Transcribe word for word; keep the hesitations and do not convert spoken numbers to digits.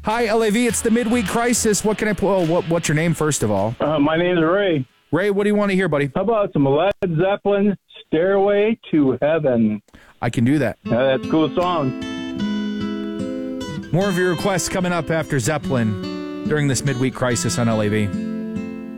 Hi, L A V. It's the Midweek Crisis. What can I pull? Oh, what, what's your name, first of all? Uh, my name is Ray. Ray, what do you want to hear, buddy? How about some Led Zeppelin, Stairway to Heaven? I can do that. Uh, that's a cool song. More of your requests coming up after Zeppelin during this Midweek Crisis on L A V.